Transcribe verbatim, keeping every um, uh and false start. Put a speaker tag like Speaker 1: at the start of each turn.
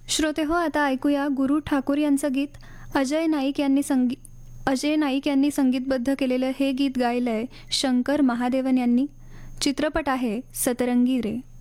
Speaker 1: श्रोते हो, आता ऐकूया गुरु ठाकूर यांचं गीत. अजय नाईक यांनी संगी अजय नाईक यांनी संगीतबद्ध केलेलं हे गीत गायलंय शंकर महादेवन यांनी. चित्रपट आहे सतरंगी रे.